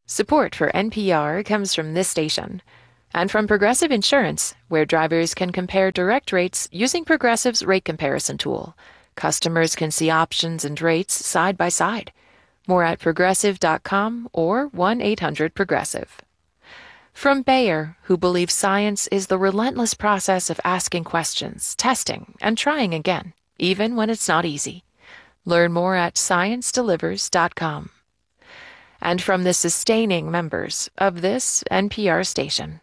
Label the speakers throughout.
Speaker 1: Support for NPR comes from this station and from Progressive Insurance, where drivers can compare direct rates using Progressive's rate comparison tool. Customers can see options and rates side by side. More at progressive.com or 1-800-Progressive. From Bayer, who believes science is the relentless process of asking questions, testing, and trying again, even when it's not easy. Learn more at sciencedelivers.com. And from the sustaining members of this NPR station.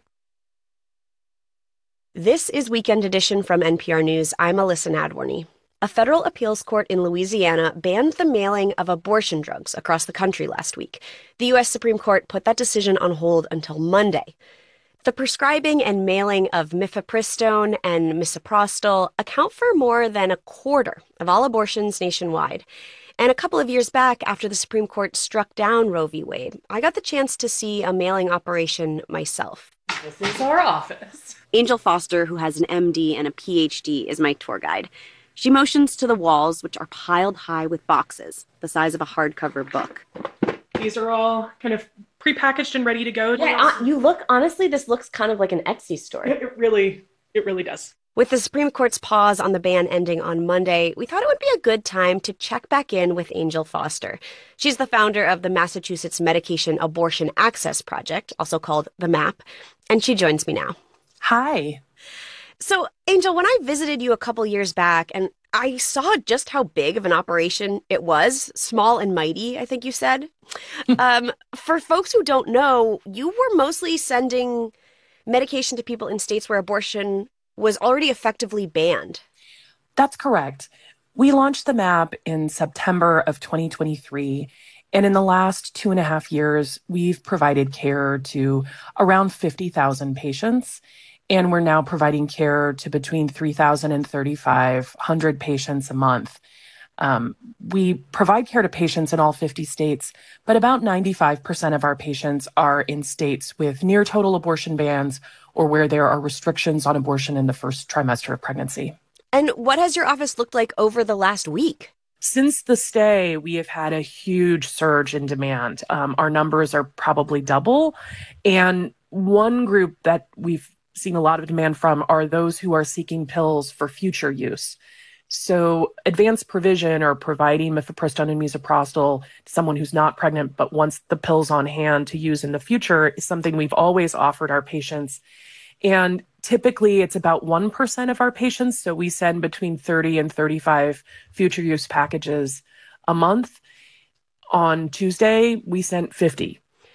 Speaker 2: This is Weekend Edition from NPR News. I'm Alyssa Nadworny. A federal appeals court in Louisiana banned the mailing of abortion drugs across the country last week. The U.S. Supreme Court put that decision on hold until Monday. The prescribing and mailing of mifepristone and misoprostol account for more than a quarter of all abortions nationwide. And a couple of years back, after the Supreme Court struck down Roe v. Wade, I got the chance to see a mailing operation myself.
Speaker 3: This is our office.
Speaker 2: Angel Foster, who has an MD and a PhD, is my tour guide. She motions to the walls, which are piled high with boxes, the size of a hardcover book.
Speaker 3: These are all kind of prepackaged and ready to go.
Speaker 2: Yeah, honestly, this looks kind of like an Etsy store.
Speaker 3: It really does.
Speaker 2: With the Supreme Court's pause on the ban ending on Monday, we thought it would be a good time to check back in with Angel Foster. She's the founder of the Massachusetts Medication Abortion Access Project, also called the MAP, and she joins me now.
Speaker 4: Hi.
Speaker 2: So, Angel, when I visited you a couple years back, and I saw just how big of an operation it was, small and mighty, I think you said. For folks who don't know, you were mostly sending medication to people in states where abortion was already effectively banned.
Speaker 4: That's correct. We launched the MAP in September of 2023. And in the last 2.5 years, we've provided care to around 50,000 patients. And we're now providing care to between 3,000 and 3,500 patients a month. We provide care to patients in all 50 states, but about 95% of our patients are in states with near total abortion bans or where there are restrictions on abortion in the first trimester of pregnancy.
Speaker 2: And what has your office looked like over the last week?
Speaker 4: Since the stay, we have had a huge surge in demand. Our numbers are probably double. And one group that we've seen a lot of demand from are those who are seeking pills for future use. So advanced provision or providing mifepristone and misoprostol to someone who's not pregnant but wants the pills on hand to use in the future is something we've always offered our patients. And typically it's about 1% of our patients. So we send between 30 and 35 future use packages a month. On Tuesday, we sent 50.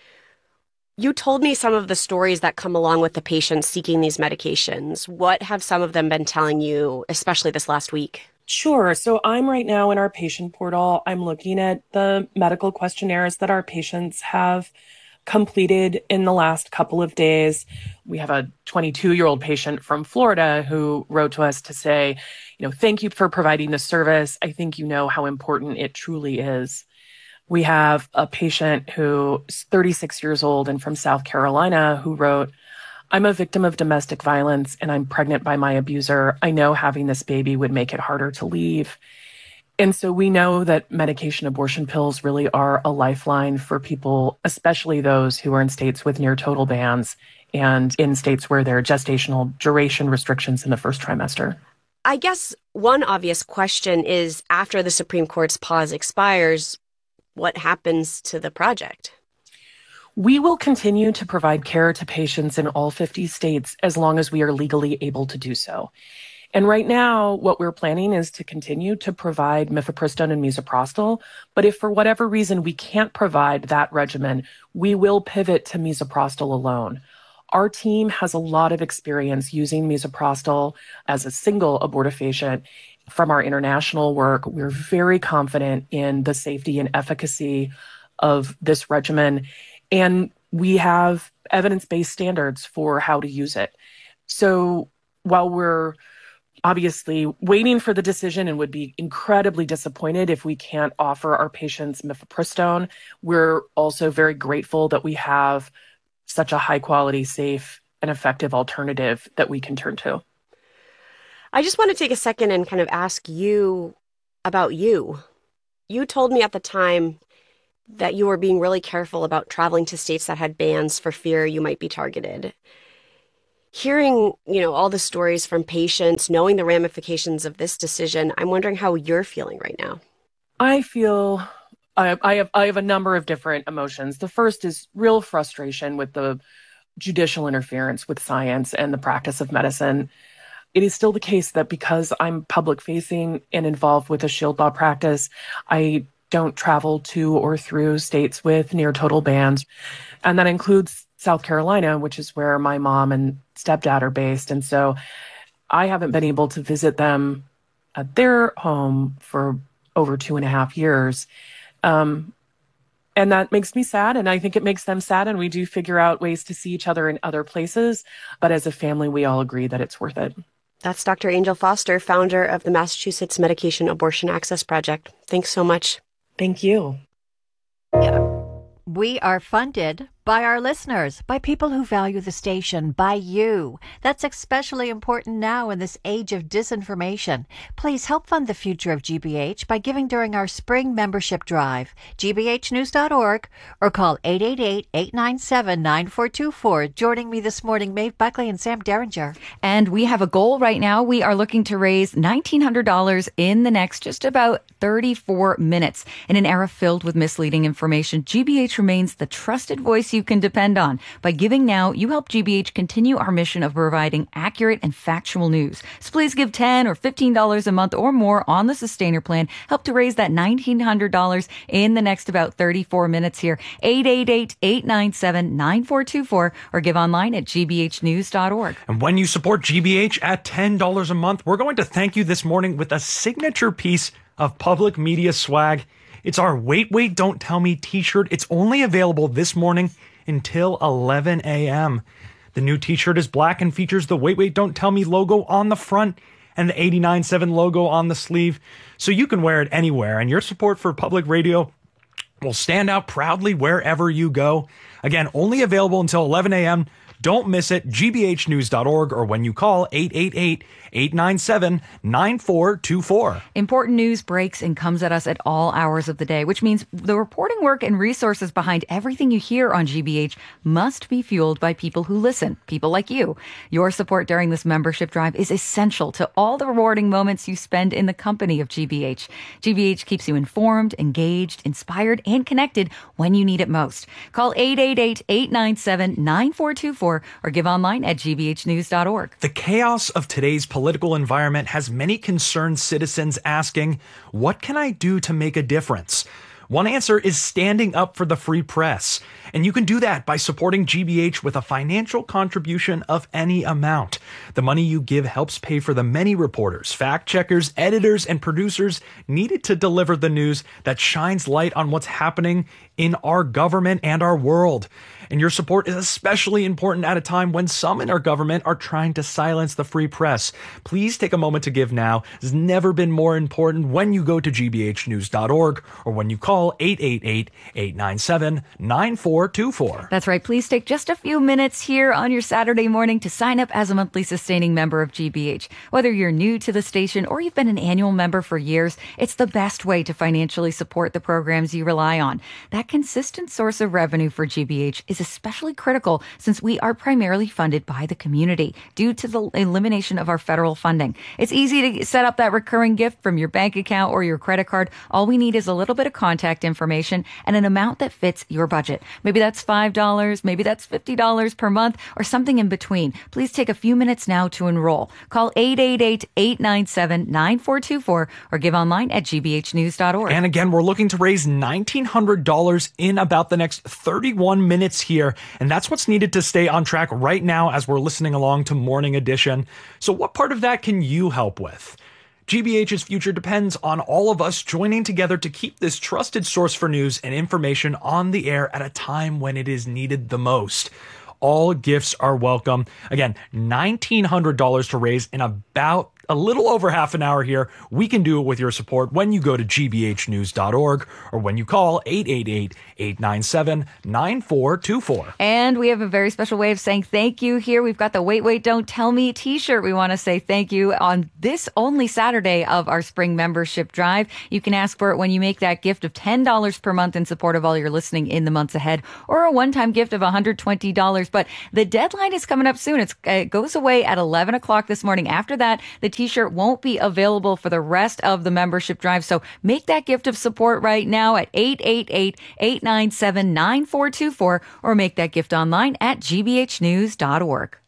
Speaker 2: You told me some of the stories that come along with the patients seeking these medications. What have some of them been telling you, especially this last week?
Speaker 4: Sure. So I'm right now in our patient portal. I'm looking at the medical questionnaires that our patients have completed in the last couple of days. We have a 22-year-old patient from Florida who wrote to us to say, thank you for providing the service. I think you know how important it truly is. We have a patient who is 36 years old and from South Carolina who wrote, I'm a victim of domestic violence and I'm pregnant by my abuser. I know having this baby would make it harder to leave. And so we know that medication abortion pills really are a lifeline for people, especially those who are in states with near total bans and in states where there are gestational duration restrictions in the first trimester.
Speaker 2: I guess one obvious question is, after the Supreme Court's pause expires, what happens to the project?
Speaker 4: We will continue to provide care to patients in all 50 states as long as we are legally able to do so. And right now, what we're planning is to continue to provide mifepristone and misoprostol. But if for whatever reason we can't provide that regimen, we will pivot to misoprostol alone. Our team has a lot of experience using misoprostol as a single abortifacient. From our international work, we're very confident in the safety and efficacy of this regimen. And we have evidence-based standards for how to use it. So while we're obviously waiting for the decision and would be incredibly disappointed if we can't offer our patients mifepristone, we're also very grateful that we have such a high-quality, safe, and effective alternative that we can turn to.
Speaker 2: I just want to take a second and kind of ask you about you. You told me at the time that you were being really careful about traveling to states that had bans for fear you might be targeted. Hearing, all the stories from patients, knowing the ramifications of this decision, I'm wondering how you're feeling right now.
Speaker 4: I feel I have a number of different emotions. The first is real frustration with the judicial interference with science and the practice of medicine. It is still the case that because I'm public facing and involved with a shield law practice, I don't travel to or through states with near total bans. And that includes South Carolina, which is where my mom and stepdad are based. And so I haven't been able to visit them at their home for over 2.5 years. And that makes me sad, and I think it makes them sad, and we do figure out ways to see each other in other places. But as a family, we all agree that it's worth it.
Speaker 2: That's Dr. Angel Foster, founder of the Massachusetts Medication Abortion Access Project. Thanks so much.
Speaker 4: Thank you.
Speaker 5: We are funded by our listeners, by people who value the station, by you. That's especially important now in this age of disinformation. Please help fund the future of GBH by giving during our spring membership drive, gbhnews.org, or call 888-897-9424. Joining me this morning, Maeve Buckley and Sam Derringer.
Speaker 6: And we have a goal right now. We are looking to raise $1,900 in the next just about 34 minutes. In an era filled with misleading information, GBH remains the trusted voice you can depend on. By giving now, you help GBH continue our mission of providing accurate and factual news. So please give $10 or $15 a month or more on the Sustainer plan. Help to raise that $1,900 in the next about 34 minutes here. 888-897-9424 or give online at gbhnews.org.
Speaker 7: And when you support GBH at $10 a month, we're going to thank you this morning with a signature piece of public media swag. It's our Wait, Wait, Don't Tell Me t-shirt. It's only available this morning until 11 a.m. The new t-shirt is black and features the Wait, Wait, Don't Tell Me logo on the front and the 89.7 logo on the sleeve. So you can wear it anywhere, and your support for public radio will stand out proudly wherever you go. Again, only available until 11 a.m. Don't miss it. gbhnews.org or when you call 888-897-9424.
Speaker 6: Important news breaks and comes at us at all hours of the day, which means the reporting work and resources behind everything you hear on GBH must be fueled by people who listen, people like you. Your support during this membership drive is essential to all the rewarding moments you spend in the company of GBH. GBH keeps you informed, engaged, inspired, and connected when you need it most. Call 888-897-9424 or give online at gbhnews.org.
Speaker 7: The chaos of today's political environment has many concerned citizens asking, what can I do to make a difference? One answer is standing up for the free press. And you can do that by supporting GBH with a financial contribution of any amount. The money you give helps pay for the many reporters, fact checkers, editors, and producers needed to deliver the news that shines light on what's happening in our government and our world. And your support is especially important at a time when some in our government are trying to silence the free press. Please take a moment to give now. It's never been more important when you go to gbhnews.org or when you call 888-897-9424.
Speaker 6: That's right. Please take just a few minutes here on your Saturday morning to sign up as a monthly sustaining member of GBH. Whether you're new to the station or you've been an annual member for years, it's the best way to financially support the programs you rely on. That consistent source of revenue for GBH is especially critical since we are primarily funded by the community due to the elimination of our federal funding. It's easy to set up that recurring gift from your bank account or your credit card. All we need is a little bit of contact information and an amount that fits your budget. Maybe that's $5, maybe that's $50 per month, or something in between. Please take a few minutes now to enroll. Call 888-897-9424 or give online at gbhnews.org.
Speaker 7: And again, we're looking to raise $1,900 in about the next 31 minutes here, and that's what's needed to stay on track right now as we're listening along to Morning Edition. So what part of that can you help with? GBH's future depends on all of us joining together to keep this trusted source for news and information on the air at a time when it is needed the most. All gifts are welcome. Again, $1,900 to raise in about a little over half an hour here. We can do it with your support when you go to gbhnews.org or when you call 888-897-9424.
Speaker 6: And we have a very special way of saying thank you here. We've got the Wait, Wait, Don't Tell Me t-shirt. We want to say thank you on this only Saturday of our spring membership drive. You can ask for it when you make that gift of $10 per month in support of all your listening in the months ahead, or a one-time gift of $120. But the deadline is coming up soon. It goes away at 11 o'clock this morning. After that, the t-shirt won't be available for the rest of the membership drive. So make that gift of support right now at 888-897-9424 or make that gift online at gbhnews.org.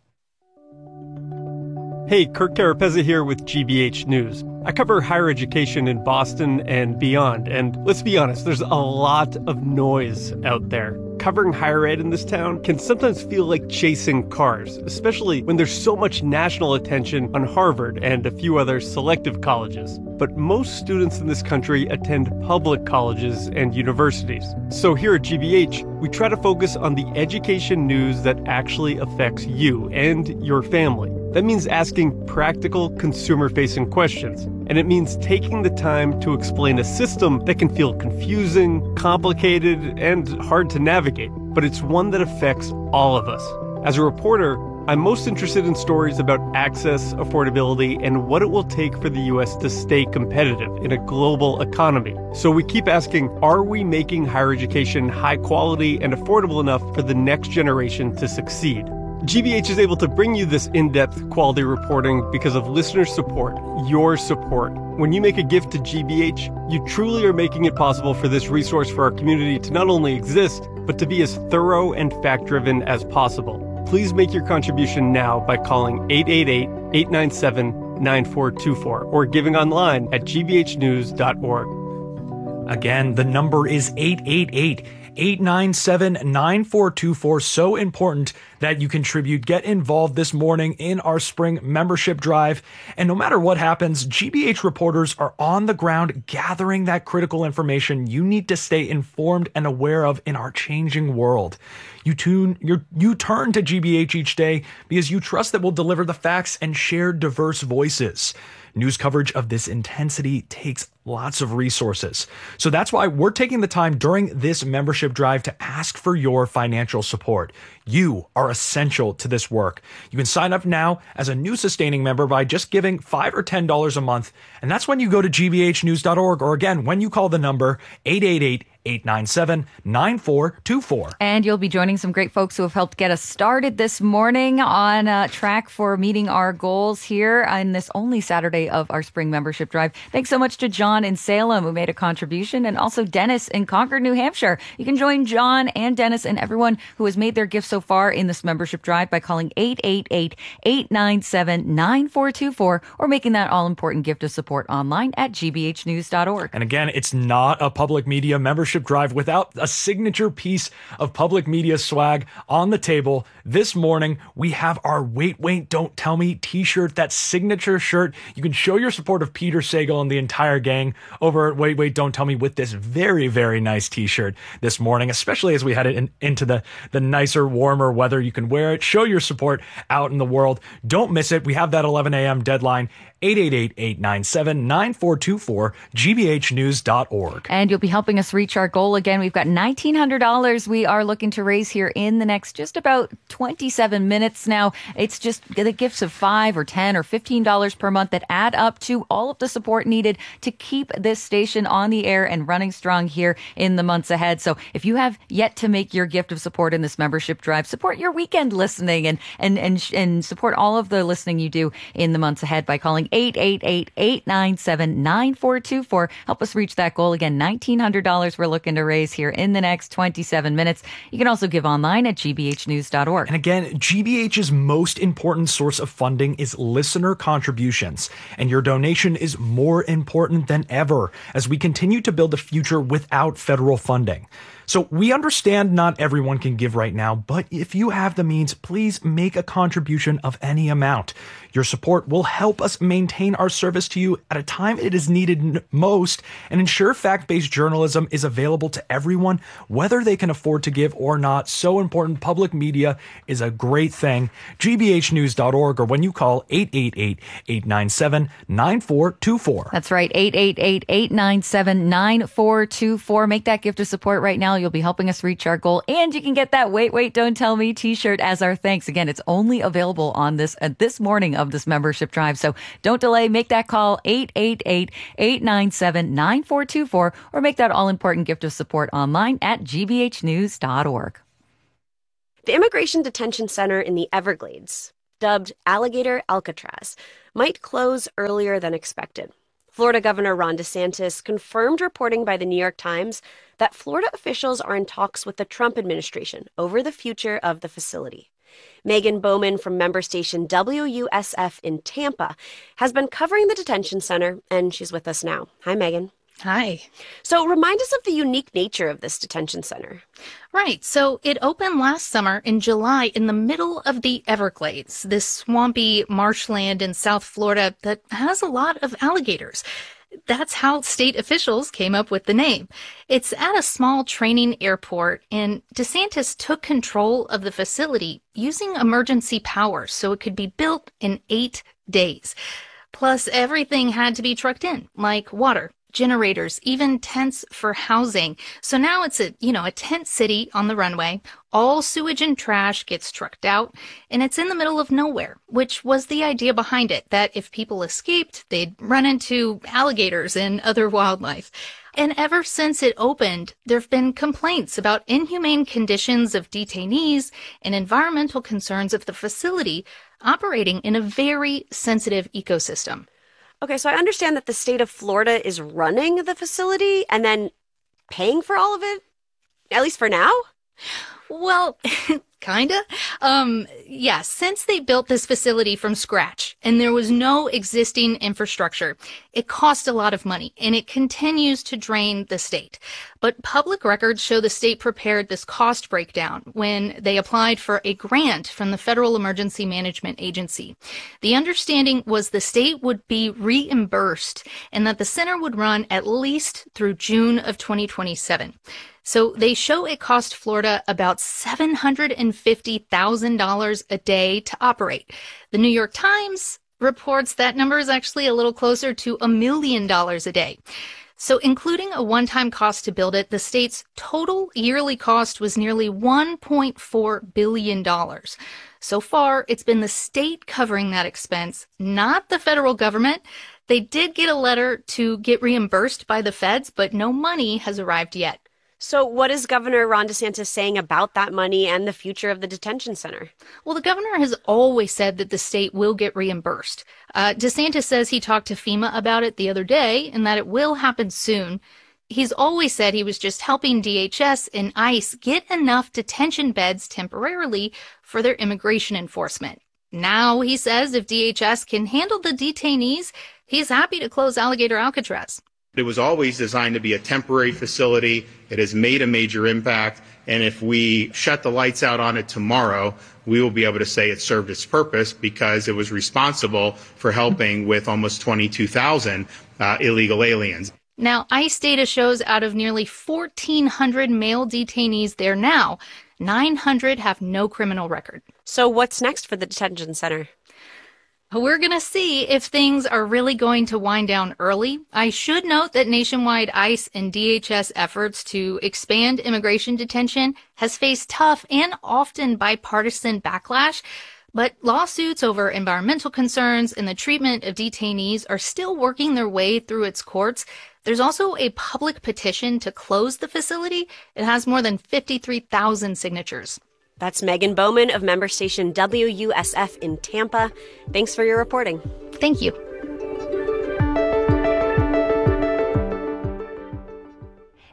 Speaker 8: Hey, Kirk Carapezza here with GBH News. I cover higher education in Boston and beyond, and let's be honest, there's a lot of noise out there. Covering higher ed in this town can sometimes feel like chasing cars, especially when there's so much national attention on Harvard and a few other selective colleges. But most students in this country attend public colleges and universities. So here at GBH, we try to focus on the education news that actually affects you and your family. That means asking practical, consumer-facing questions. And it means taking the time to explain a system that can feel confusing, complicated, and hard to navigate. But it's one that affects all of us. As a reporter, I'm most interested in stories about access, affordability, and what it will take for the U.S. to stay competitive in a global economy. So we keep asking, are we making higher education high quality and affordable enough for the next generation to succeed? GBH is able to bring you this in-depth quality reporting because of listener support, your support. When you make a gift to GBH, you truly are making it possible for this resource for our community to not only exist, but to be as thorough and fact-driven as possible. Please make your contribution now by calling 888-897-9424 or giving online at gbhnews.org.
Speaker 7: Again, the number is 888-897-9424. So important that you contribute. Get involved this morning in our spring membership drive. And no matter what happens, GBH reporters are on the ground gathering that critical information you need to stay informed and aware of in our changing world. You turn to GBH each day because you trust that we'll deliver the facts and share diverse voices. News coverage of this intensity takes lots of resources. So that's why we're taking the time during this membership drive to ask for your financial support. You are essential to this work. You can sign up now as a new sustaining member by just giving $5 or $10 a month. And that's when you go to gbhnews.org, or again, when you call the number 888-897-9424.
Speaker 6: And you'll be joining some great folks who have helped get us started this morning on track for meeting our goals here on this only Saturday of our spring membership drive. Thanks so much to John in Salem, who made a contribution, and also Dennis in Concord, New Hampshire. You can join John and Dennis and everyone who has made their gifts so far in this membership drive by calling 888-897-9424 or making that all-important gift of support online at gbhnews.org.
Speaker 7: And again, it's not a public media membership drive without a signature piece of public media swag on the table. This morning, we have our Wait, Wait, Don't Tell Me t-shirt, that signature shirt. You can show your support of Peter Sagal and the entire gang over at Wait, Wait, Don't Tell Me with this very, very nice t-shirt this morning, especially as we head into the nicer, warmer weather. You can wear it, show your support out in the world. Don't miss it. We have that 11 a.m. deadline. 888-897-9424, gbhnews.org.
Speaker 6: And you'll be helping us reach our goal again. We've got $1,900 we are looking to raise here in the next just about 27 minutes now. It's just the gifts of $5 or $10 or $15 per month that add up to all of the support needed to keep this station on the air and running strong here in the months ahead. So if you have yet to make your gift of support in this membership drive, support your weekend listening and support all of the listening you do in the months ahead by calling 888-897-9424. Help us reach that goal. Again, $1,900 we're looking to raise here in the next 27 minutes. You can also give online at gbhnews.org.
Speaker 7: And again, GBH's most important source of funding is listener contributions. And your donation is more important than ever as we continue to build a future without federal funding. So we understand not everyone can give right now, but if you have the means, please make a contribution of any amount. Your support will help us maintain our service to you at a time it is needed most and ensure fact-based journalism is available to everyone, whether they can afford to give or not. So important. Public media is a great thing. gbhnews.org, or when you call 888-897-9424.
Speaker 6: That's right, 888-897-9424. Make that gift of support right now. You'll be helping us reach our goal, and you can get that Wait, Don't Tell Me t-shirt as our thanks. Again, it's only available on this morning of this membership drive. So don't delay. Make that call, 888-897-9424, or make that all-important gift of support online at gbhnews.org.
Speaker 2: The Immigration Detention Center in the Everglades, dubbed Alligator Alcatraz, might close earlier than expected. Florida Governor Ron DeSantis confirmed reporting by the New York Times that Florida officials are in talks with the Trump administration over the future of the facility. Megan Bowman from member station WUSF in Tampa has been covering the detention center, and she's with us now. Hi, Megan.
Speaker 9: Hi.
Speaker 2: So remind us of the unique nature of this detention center.
Speaker 9: Right. So it opened last summer in July in the middle of the Everglades, this swampy marshland in South Florida that has a lot of alligators. That's how state officials came up with the name. It's at a small training airport, and DeSantis took control of the facility using emergency powers so it could be built in 8 days. Plus, everything had to be trucked in, like water, generators, even tents for housing. So now it's a tent city on the runway. All sewage and trash gets trucked out, and it's in the middle of nowhere, which was the idea behind it, that if people escaped, they'd run into alligators and other wildlife. And ever since it opened, there have been complaints about inhumane conditions of detainees and environmental concerns of the facility operating in a very sensitive ecosystem.
Speaker 2: Okay, so I understand that the state of Florida is running the facility and then paying for all of it, at least for now?
Speaker 9: Well, kinda. Yeah, since they built this facility from scratch and there was no existing infrastructure, it cost a lot of money and it continues to drain the state. But public records show the state prepared this cost breakdown when they applied for a grant from the Federal Emergency Management Agency. The understanding was the state would be reimbursed and that the center would run at least through June of 2027. So they show it cost Florida about $750,000 a day to operate. The New York Times reports that number is actually a little closer to $1 million a day. So including a one-time cost to build it, the state's total yearly cost was nearly $1.4 billion. So far, it's been the state covering that expense, not the federal government. They did get a letter to get reimbursed by the feds, but no money has arrived yet.
Speaker 2: So what is Governor Ron DeSantis saying about that money and the future of the detention center?
Speaker 9: Well, the governor has always said that the state will get reimbursed. DeSantis says he talked to FEMA about it the other day and that it will happen soon. He's always said he was just helping DHS and ICE get enough detention beds temporarily for their immigration enforcement. Now, he says if DHS can handle the detainees, he's happy to close Alligator Alcatraz.
Speaker 10: It was always designed to be a temporary facility. It has made a major impact. And if we shut the lights out on it tomorrow, we will be able to say it served its purpose because it was responsible for helping with almost 22,000 illegal aliens.
Speaker 9: Now, ICE data shows out of nearly 1,400 male detainees there now, 900 have no criminal record.
Speaker 2: So what's next for the detention center?
Speaker 9: We're going to see if things are really going to wind down early. I should note that nationwide ICE and DHS efforts to expand immigration detention has faced tough and often bipartisan backlash, but lawsuits over environmental concerns and the treatment of detainees are still working their way through its courts. There's also a public petition to close the facility. It has more than 53,000 signatures.
Speaker 2: That's Megan Bowman of member station WUSF in Tampa. Thanks for your reporting.
Speaker 9: Thank you.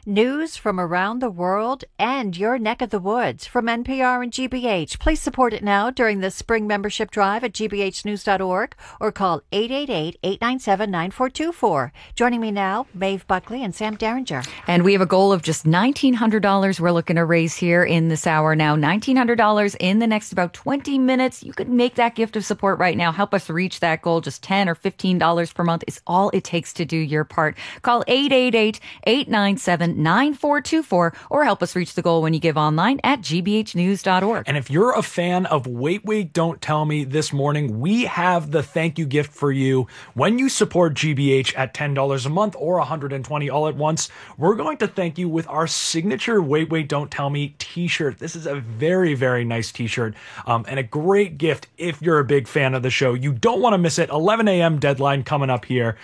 Speaker 5: News from around the world and your neck of the woods from NPR and GBH. Please support it now during the spring membership drive at gbhnews.org or call 888-897-9424. Joining me now, Maeve Buckley and Sam Derringer.
Speaker 6: And we have a goal of just $1,900 we're looking to raise here in this hour now. $1,900 in the next about 20 minutes. You could make that gift of support right now. Help us reach that goal. Just $10 or $15 per month is all it takes to do your part. Call 888-897-9424 or help us reach the goal when you give online at gbhnews.org.
Speaker 7: And if you're a fan of Wait, Don't Tell Me this morning, we have the thank you gift for you. When you support GBH at $10 a month or $120 all at once, we're going to thank you with our signature Wait, Don't Tell Me t-shirt. This is a very, very nice t-shirt and a great gift if you're a big fan of the show. You don't want to miss it. 11 a.m. deadline coming up here.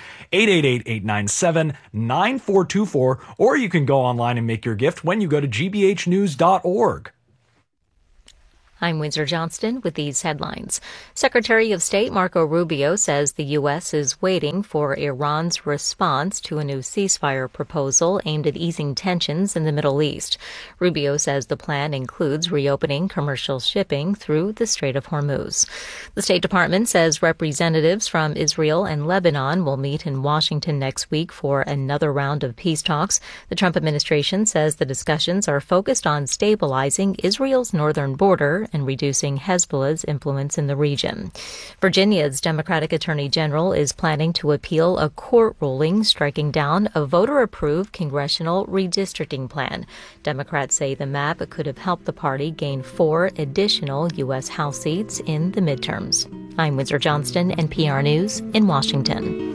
Speaker 7: 888-897-9424, or you can go online and make your gift when you go to gbhnews.org.
Speaker 11: I'm Windsor Johnston with these headlines. Secretary of State Marco Rubio says the U.S. is waiting for Iran's response to a new ceasefire proposal aimed at easing tensions in the Middle East. Rubio says the plan includes reopening commercial shipping through the Strait of Hormuz. The State Department says representatives from Israel and Lebanon will meet in Washington next week for another round of peace talks. The Trump administration says the discussions are focused on stabilizing Israel's northern border and reducing Hezbollah's influence in the region. Virginia's Democratic Attorney General is planning to appeal a court ruling striking down a voter-approved congressional redistricting plan. Democrats say the map could have helped the party gain 4 additional U.S. House seats in the midterms. I'm Windsor Johnston, NPR News in Washington.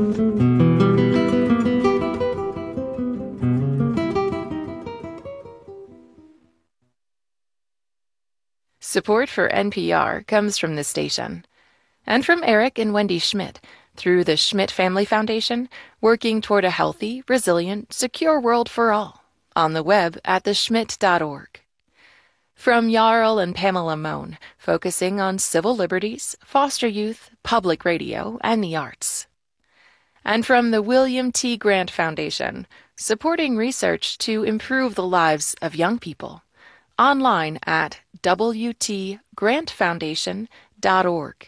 Speaker 1: Support for NPR comes from this station and from Eric and Wendy Schmidt through the Schmidt Family Foundation, working toward a healthy, resilient, secure world for all. On the web at theschmidt.org. From Jarl and Pamela Mohn, focusing on civil liberties, foster youth, public radio, and the arts. And from the William T. Grant Foundation, supporting research to improve the lives of young people. Online at wtgrantfoundation.org.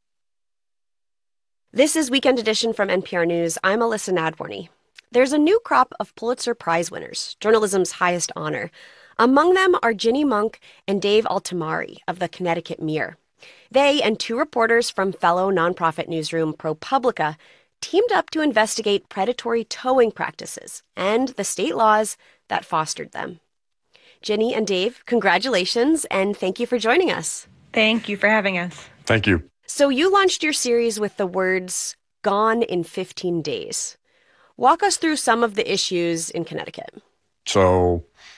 Speaker 2: This is Weekend Edition from NPR News. I'm Alyssa Nadworny. There's a new crop of Pulitzer Prize winners, journalism's highest honor. Among them are Ginny Monk and Dave Altamari of the Connecticut Mirror. They and 2 reporters from fellow nonprofit newsroom ProPublica teamed up to investigate predatory towing practices and the state laws that fostered them. Ginny and Dave, congratulations, and thank you for joining us.
Speaker 12: Thank you for having us.
Speaker 13: Thank you.
Speaker 2: So you launched your series with the words, "Gone in 15 days." Walk us through some of the issues in Connecticut.
Speaker 13: So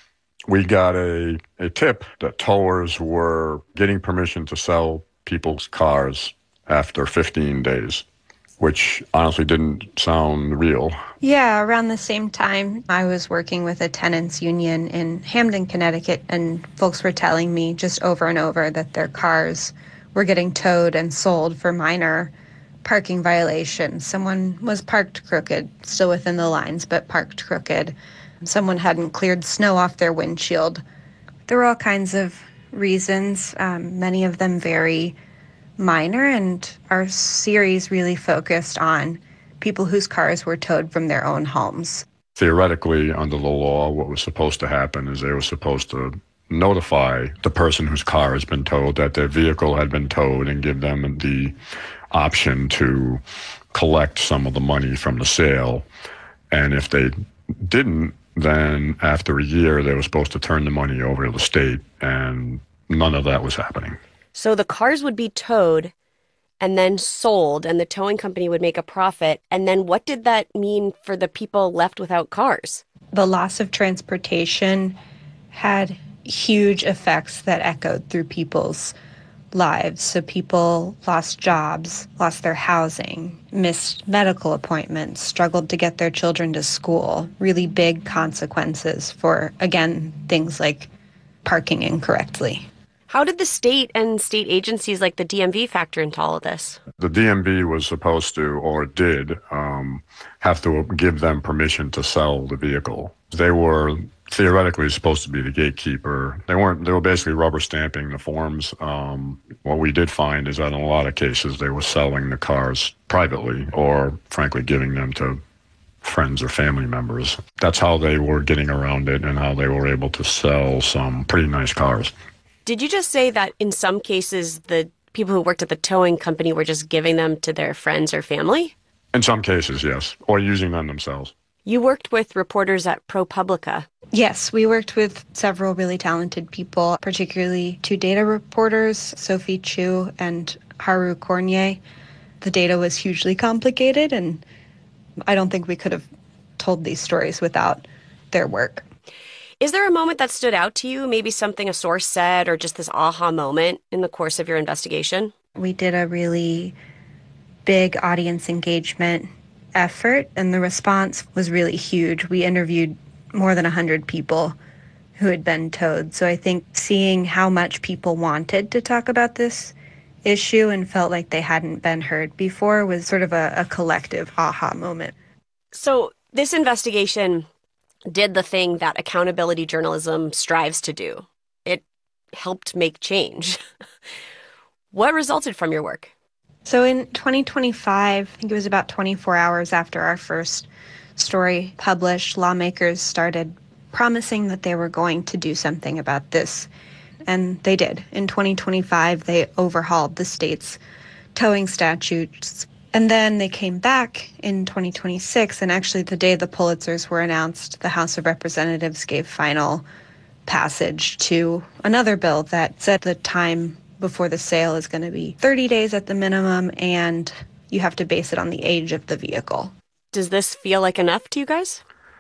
Speaker 13: we got a tip that towers were getting permission to sell people's cars after 15 days, which honestly didn't sound real.
Speaker 12: Yeah, around the same time, I was working with a tenants union in Hamden, Connecticut, and folks were telling me just over and over that their cars were getting towed and sold for minor parking violations. Someone was parked crooked, still within the lines, but parked crooked. Someone hadn't cleared snow off their windshield. There were all kinds of reasons, many of them very minor, and our series really focused on people whose cars were towed from their own homes.
Speaker 13: Theoretically, under the law, what was supposed to happen is they were supposed to notify the person whose car has been towed that their vehicle had been towed and give them the option to collect some of the money from the sale. And if they didn't, then after a year, they were supposed to turn the money over to the state, and none of that was happening.
Speaker 2: So the cars would be towed and then sold, and the towing company would make a profit. And then what did that mean for the people left without cars?
Speaker 12: The loss of transportation had huge effects that echoed through people's lives. So people lost jobs, lost their housing, missed medical appointments, struggled to get their children to school. Really big consequences for, again, things like parking incorrectly.
Speaker 2: How did the state and state agencies like the DMV factor into all of this?
Speaker 13: The DMV was supposed to, or did, have to give them permission to sell the vehicle. They were theoretically supposed to be the gatekeeper. They weren't. They were basically rubber stamping the forms. What we did find is that in a lot of cases they were selling the cars privately or frankly giving them to friends or family members. That's how they were getting around it and how they were able to sell some pretty nice cars.
Speaker 2: Did you just say that in some cases the people who worked at the towing company were just giving them to their friends or family?
Speaker 13: In some cases, yes, or using them themselves.
Speaker 2: You worked with reporters at ProPublica.
Speaker 12: Yes, we worked with several really talented people, particularly two data reporters, Sophie Chu and Haru Cornier. The data was hugely complicated, and I don't think we could have told these stories without their work.
Speaker 2: Is there a moment that stood out to you, maybe something a source said or just this aha moment in the course of your investigation?
Speaker 12: We did a really big audience engagement effort, and the response was really huge. We interviewed more than 100 people who had been towed. So I think seeing how much people wanted to talk about this issue and felt like they hadn't been heard before was sort of a collective aha moment.
Speaker 2: So this investigation did the thing that accountability journalism strives to do. It helped make change. What resulted from your work?
Speaker 12: So in 2025, I think it was about 24 hours after our first story published, lawmakers started promising that they were going to do something about this. And they did. In 2025, they overhauled the state's towing statutes. And then they came back in 2026, and actually the day the Pulitzers were announced, the House of Representatives gave final passage to another bill that said the time before the sale is going to be 30 days at the minimum, and you have to base it on the age of the vehicle.
Speaker 2: Does this feel like enough to you guys?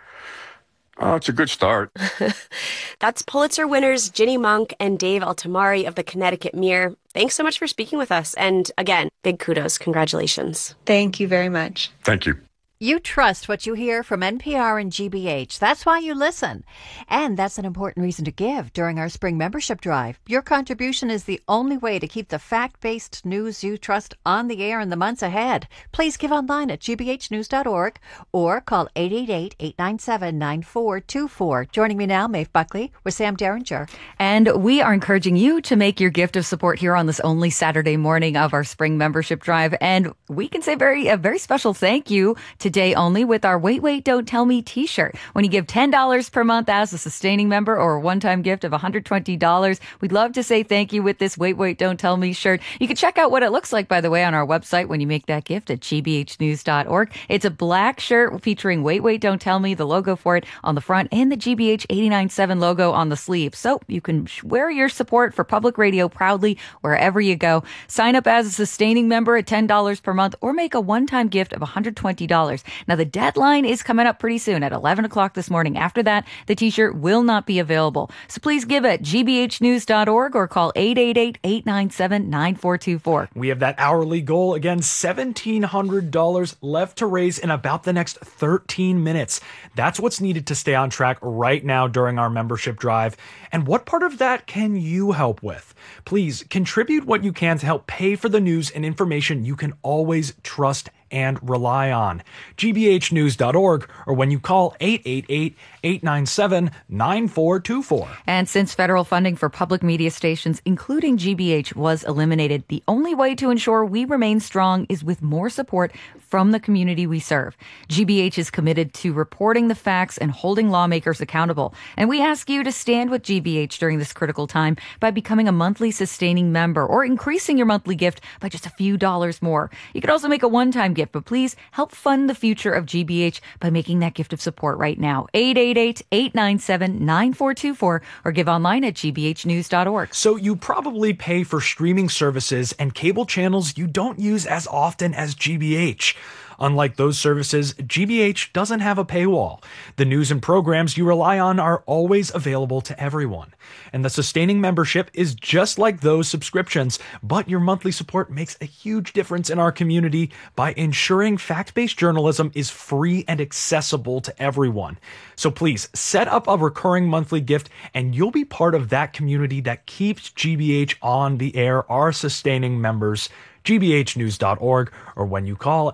Speaker 13: It's a good start.
Speaker 2: That's Pulitzer winners Ginny Monk and Dave Altamari of the Connecticut Mirror. Thanks so much for speaking with us. And again, big kudos. Congratulations.
Speaker 12: Thank you very much.
Speaker 13: Thank you.
Speaker 5: You trust what you hear from NPR and GBH. That's why you listen. And that's an important reason to give during our spring membership drive. Your contribution is the only way to keep the fact-based news you trust on the air in the months ahead. Please give online at gbhnews.org or call 888-897-9424. Joining me now, Maeve Buckley with Sam Derringer.
Speaker 6: And we are encouraging you to make your gift of support here on this only Saturday morning of our spring membership drive. And we can say a very special thank you today only with our Wait, Wait, Don't Tell Me t-shirt. When you give $10 per month as a sustaining member or a one-time gift of $120, we'd love to say thank you with this Wait, Wait, Don't Tell Me shirt. You can check out what it looks like, by the way, on our website when you make that gift at gbhnews.org. It's a black shirt featuring Wait, Wait, Don't Tell Me, the logo for it on the front, and the GBH 89.7 logo on the sleeve. So you can wear your support for public radio proudly wherever you go. Sign up as a sustaining member at $10 per month or make a one-time gift of $120. Now, the deadline is coming up pretty soon at 11 o'clock this morning. After that, the t-shirt will not be available. So please give at gbhnews.org or call 888-897-9424.
Speaker 7: We have that hourly goal. Again, $1,700 left to raise in about the next 13 minutes. That's what's needed to stay on track right now during our membership drive. And what part of that can you help with? Please contribute what you can to help pay for the news and information you can always trust and rely on. gbhnews.org or when you call 888-897-9424.
Speaker 6: And since federal funding for public media stations, including GBH, was eliminated, the only way to ensure we remain strong is with more support from the community we serve. GBH is committed to reporting the facts and holding lawmakers accountable. And we ask you to stand with GBH during this critical time by becoming a monthly sustaining member or increasing your monthly gift by just a few dollars more. You could also make a one-time gift, but please help fund the future of GBH by making that gift of support right now. 888-897-9424 or give online at gbhnews.org.
Speaker 7: So you probably pay for streaming services and cable channels you don't use as often as GBH. Unlike those services, GBH doesn't have a paywall. The news and programs you rely on are always available to everyone. And the sustaining membership is just like those subscriptions, but your monthly support makes a huge difference in our community by ensuring fact-based journalism is free and accessible to everyone. So please set up a recurring monthly gift and you'll be part of that community that keeps GBH on the air, our sustaining members. gbhnews.org, or when you call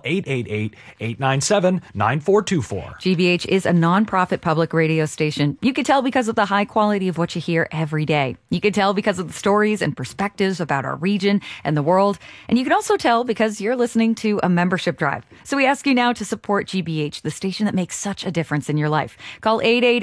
Speaker 7: 888-897-9424.
Speaker 6: GBH is a nonprofit public radio station. You can tell because of the high quality of what you hear every day. You can tell because of the stories and perspectives about our region and the world. And you can also tell because you're listening to a membership drive. So we ask you now to support GBH, the station that makes such a difference in your life. Call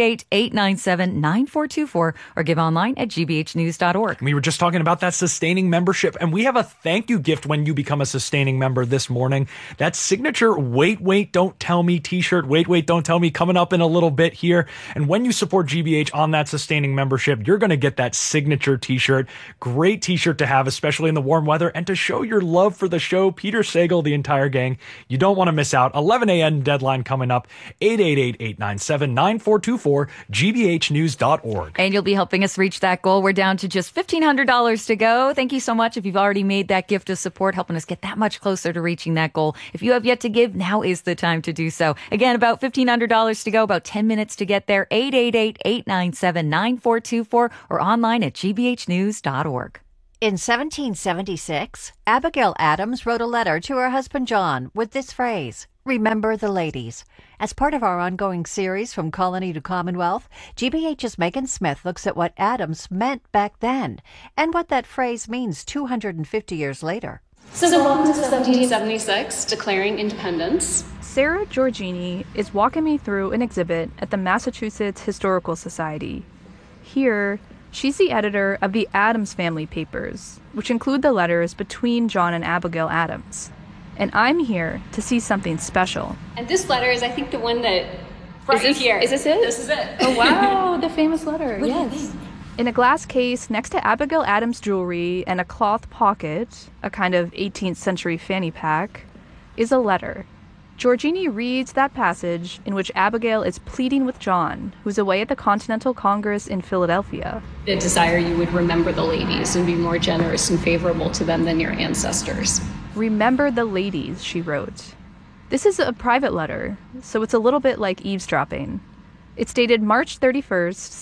Speaker 6: 888-897-9424 or give online at gbhnews.org.
Speaker 7: We were just talking about that sustaining membership, and we have a thank you gift when you become a sustaining member this morning. That signature Wait, Don't Tell Me t-shirt, Wait, Don't Tell Me, coming up in a little bit here. And when you support GBH on that sustaining membership, you're going to get that signature t-shirt. Great t-shirt to have, especially in the warm weather, and to show your love for the show. Peter Sagal, the entire gang. You don't want to miss out. 11 a.m. deadline coming up. 888-897-9424, gbhnews.org.
Speaker 6: And you'll be helping us reach that goal. We're down to just $1,500 to go. Thank you so much if you've already made that gift of support, helping us get that much closer to reaching that goal. If you have yet to give, now is the time to do so. Again, about $1,500 to go, about 10 minutes to get there. 888-897-9424 or online at gbhnews.org.
Speaker 5: In 1776, Abigail Adams wrote a letter to her husband John with this phrase, "Remember the ladies." As part of our ongoing series From Colony to Commonwealth, GBH's Megan Smith looks at what Adams meant back then and what that phrase means 250 years later.
Speaker 14: So welcome to 1776, declaring independence.
Speaker 15: Sarah Giorgini is walking me through an exhibit at the Massachusetts Historical Society. Here, she's the editor of the Adams Family Papers, which include the letters between John and Abigail Adams. And I'm here to see something special.
Speaker 14: And this letter is, I think, the one that... here.
Speaker 15: Is this it?
Speaker 14: This is it.
Speaker 15: Oh, wow, the famous letter.
Speaker 14: What
Speaker 15: yes.
Speaker 14: do you think?
Speaker 15: In a glass case next to Abigail Adams' jewelry and a cloth pocket, a kind of 18th century fanny pack, is a letter. Giorgini reads that passage in which Abigail is pleading with John, who's away at the Continental Congress in Philadelphia.
Speaker 14: The desire you would remember the ladies and be more generous and favorable to them than your ancestors.
Speaker 15: Remember the ladies, she wrote. This is a private letter, so it's a little bit like eavesdropping. It's dated March 31st,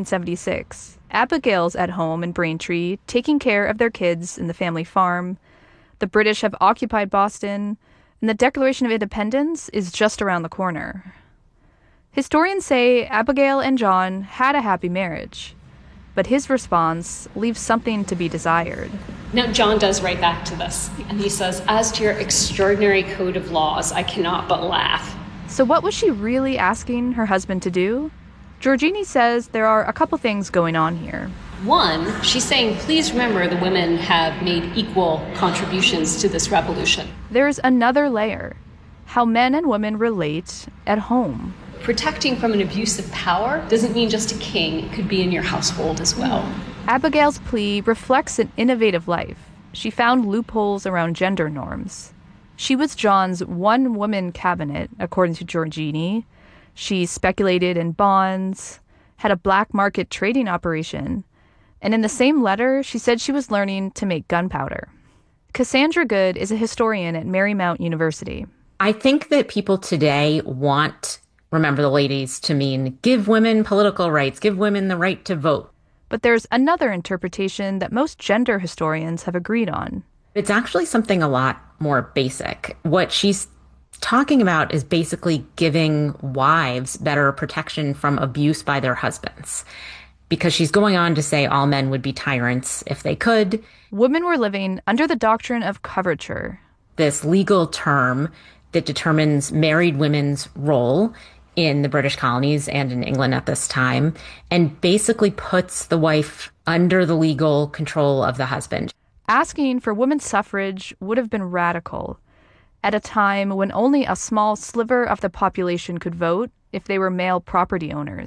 Speaker 15: 1776. Abigail's at home in Braintree, taking care of their kids in the family farm. The British have occupied Boston, and the Declaration of Independence is just around the corner. Historians say Abigail and John had a happy marriage, but his response leaves something to be desired.
Speaker 14: Now, John does write back to this, and he says, "As to your extraordinary code of laws, I cannot but laugh."
Speaker 15: So what was she really asking her husband to do? Giorgini says there are a couple things going on here.
Speaker 14: One, she's saying, please remember the women have made equal contributions to this revolution.
Speaker 15: There's another layer, how men and women relate at home.
Speaker 14: Protecting from an abuse of power doesn't mean just a king. It could be in your household as well.
Speaker 15: Abigail's plea reflects an innovative life. She found loopholes around gender norms. She was John's one-woman cabinet, according to Giorgini. She speculated in bonds, had a black market trading operation, and in the same letter, she said she was learning to make gunpowder. Cassandra Good is a historian at Marymount University.
Speaker 16: I think that people today want Remember the Ladies to mean give women political rights, give women the right to vote.
Speaker 15: But there's another interpretation that most gender historians have agreed on.
Speaker 16: It's actually something a lot more basic. What she's talking about is basically giving wives better protection from abuse by their husbands. Because she's going on to say all men would be tyrants if they could.
Speaker 15: Women were living under the doctrine of coverture.
Speaker 16: This legal term that determines married women's role in the British colonies and in England at this time, and basically puts the wife under the legal control of the husband.
Speaker 15: Asking for women's suffrage would have been radical at a time when only a small sliver of the population could vote if they were male property owners.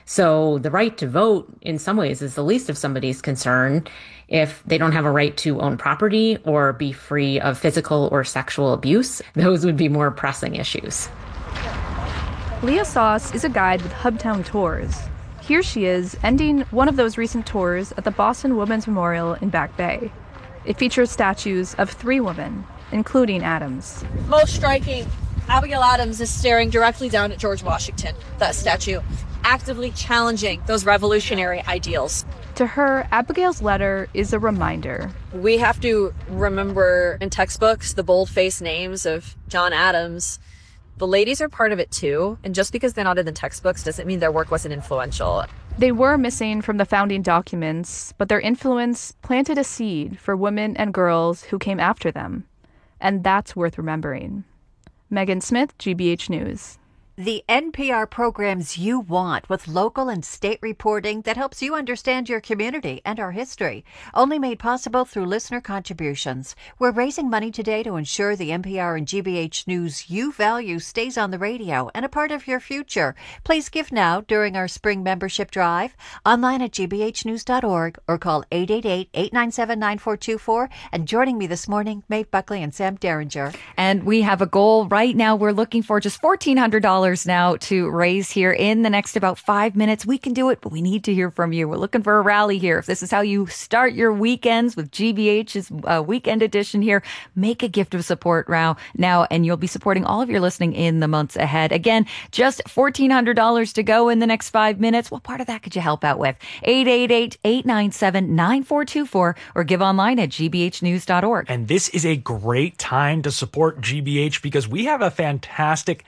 Speaker 16: So the right to vote in some ways is the least of somebody's concern if they don't have a right to own property or be free of physical or sexual abuse. Those would be more pressing issues.
Speaker 15: Leah Sauce is a guide with Hubtown Tours. Here she is, ending one of those recent tours at the Boston Women's Memorial in Back Bay. It features statues of 3 women, including Adams.
Speaker 17: Most striking, Abigail Adams is staring directly down at George Washington, that statue, actively challenging those revolutionary ideals.
Speaker 15: To her, Abigail's letter is a reminder.
Speaker 17: We have to remember in textbooks the bold-faced names of John Adams. The ladies are part of it too, and just because they're not in the textbooks doesn't mean their work wasn't influential.
Speaker 15: They were missing from the founding documents, but their influence planted a seed for women and girls who came after them. And that's worth remembering. Megan Smith, GBH News.
Speaker 5: The NPR programs you want with local and state reporting that helps you understand your community and our history. Only made possible through listener contributions. We're raising money today to ensure the NPR and GBH News you value stays on the radio and a part of your future. Please give now during our spring membership drive, online at gbhnews.org or call 888-897-9424. And joining me this morning, Maeve Buckley and Sam Derringer.
Speaker 6: And we have a goal right now. We're looking for just $1,400 now to raise here in the next about 5 minutes. We can do it, but we need to hear from you. We're looking for a rally here. If this is how you start your weekends with GBH's weekend edition here, make a gift of support now, and you'll be supporting all of your listening in the months ahead. Again, just $1,400 to go in the next 5 minutes. What part of that could you help out with? 888-897-9424 or give online at gbhnews.org.
Speaker 7: And this is a great time to support GBH because we have a fantastic